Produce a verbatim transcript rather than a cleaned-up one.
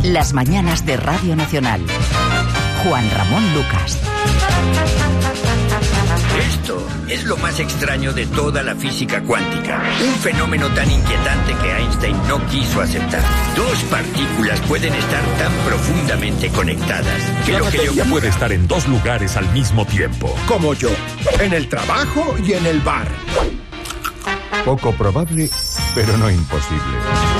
Las mañanas de Radio Nacional. Juan Ramón Lucas. Esto es lo más extraño de toda la física cuántica. Un fenómeno tan inquietante que Einstein no quiso aceptar. Dos partículas pueden estar tan profundamente conectadas que La lo que le materia ocurra... puede estar en dos lugares al mismo tiempo. Como yo, en el trabajo y en el bar. Poco probable, pero no imposible.